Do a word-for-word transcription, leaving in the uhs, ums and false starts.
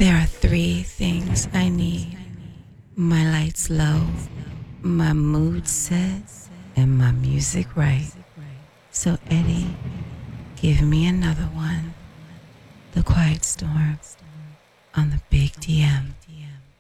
There are three things I need: my lights low, my mood set, and my music right. So, Eddie, give me another one. The Quiet Storm on the Big D M.